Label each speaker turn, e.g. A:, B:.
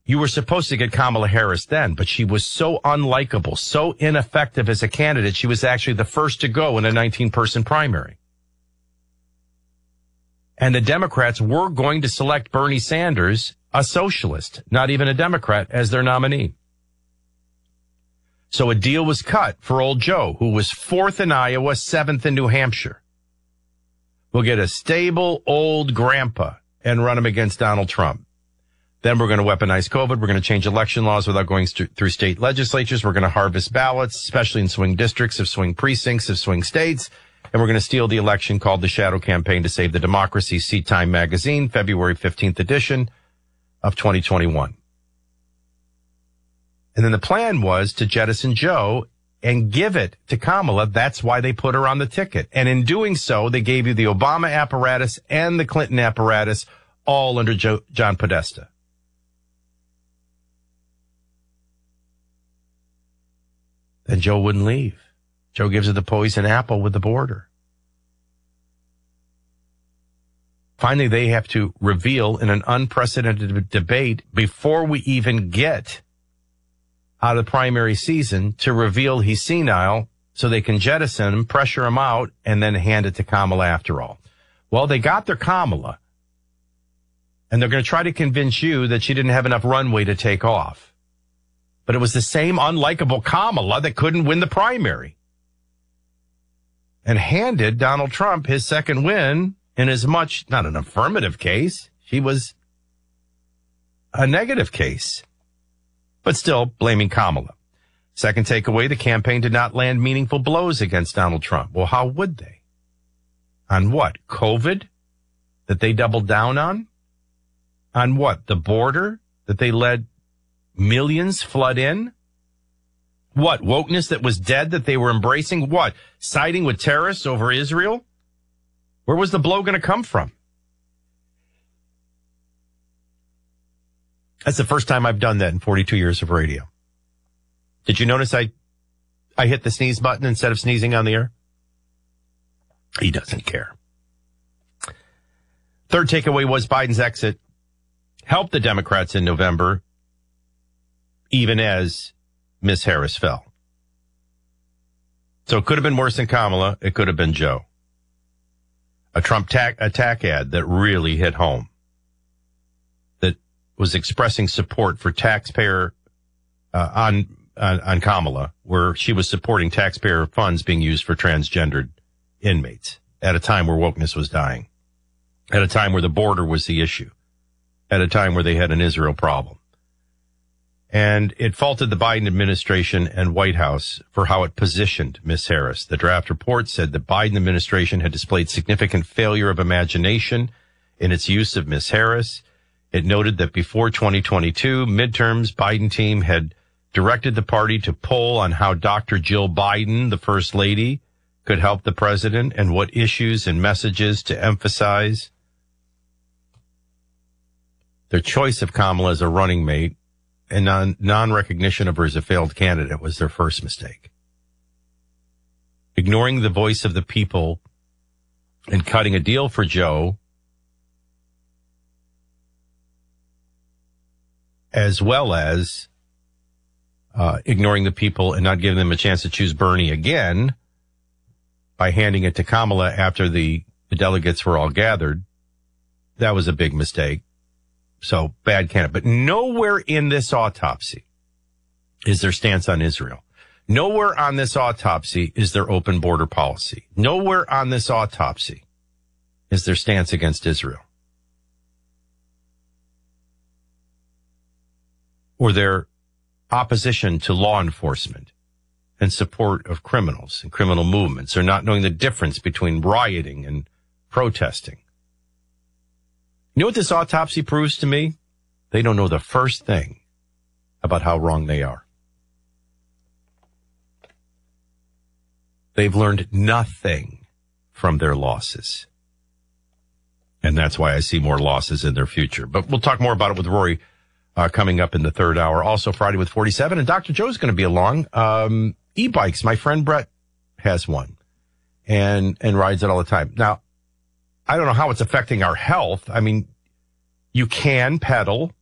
A: You were supposed to get Kamala Harris then, but she was so unlikable, so ineffective as a candidate, she was actually the first to go in a 19-person primary. And the Democrats were going to select Bernie Sanders, a socialist, not even a Democrat, as their nominee. So a deal was cut for old Joe, who was 4th in Iowa, 7th in New Hampshire. We'll get a stable old grandpa and run him against Donald Trump. Then we're going to weaponize COVID. We're going to change election laws without going through state legislatures. We're going to harvest ballots, especially in swing districts of swing precincts of swing states. And we're going to steal the election called the Shadow Campaign to Save the Democracy, See Time Magazine, February 15th edition of 2021. And then the plan was to jettison Joe and give it to Kamala. That's why they put her on the ticket. And in doing so, they gave you the Obama apparatus and the Clinton apparatus all under John Podesta. Then Joe wouldn't leave. Joe gives her the poison apple with the border. Finally, they have to reveal in an unprecedented debate before we even get out of the primary season to reveal he's senile so they can jettison him, pressure him out, and then hand it to Kamala after all. Well, they got their Kamala, and they're going to try to convince you that she didn't have enough runway to take off. But it was the same unlikable Kamala that couldn't win the primary and handed Donald Trump his second win in as much, not an affirmative case, she was a negative case, but still blaming Kamala. Second takeaway, the campaign did not land meaningful blows against Donald Trump. Well, how would they? On what? COVID that they doubled down on? On what? The border that they let millions flood in? What? Wokeness that was dead that they were embracing? What? Siding with terrorists over Israel? Where was the blow going to come from? That's the first time I've done that in 42 years of radio. Did you notice I hit the sneeze button instead of sneezing on the air? He doesn't care. Third takeaway was Biden's exit helped the Democrats in November, even as Miss Harris fell. So it could have been worse than Kamala. It could have been Joe. A Trump attack ad that really hit home, that was expressing support for taxpayer on Kamala, where she was supporting taxpayer funds being used for transgendered inmates at a time where wokeness was dying, at a time where the border was the issue, at a time where they had an Israel problem. And it faulted the Biden administration and White House for how it positioned Miss Harris. The draft report said the Biden administration had displayed significant failure of imagination in its use of Miss Harris. It noted that before 2022 midterms, Biden team had directed the party to poll on how Dr. Jill Biden, the first lady, could help the president and what issues and messages to emphasize. Their choice of Kamala as a running mate and non-recognition of her as a failed candidate was their first mistake. Ignoring the voice of the people and cutting a deal for Joe, as well as ignoring the people and not giving them a chance to choose Bernie again by handing it to Kamala after the delegates were all gathered, that was a big mistake. So bad candidate. But nowhere in this autopsy is their stance on Israel. Nowhere on this autopsy is their open border policy. Nowhere on this autopsy is their stance against Israel, or their opposition to law enforcement and support of criminals and criminal movements, or not knowing the difference between rioting and protesting. You know what this autopsy proves to me? They don't know the first thing about how wrong they are. They've learned nothing from their losses. And that's why I see more losses in their future. But we'll talk more about it with Rory coming up in the third hour. Also Friday with 47. And Dr. Joe's going to be along. E-bikes. My friend Brett has one and rides it all the time. Now, I don't know how it's affecting our health. I mean, you can pedal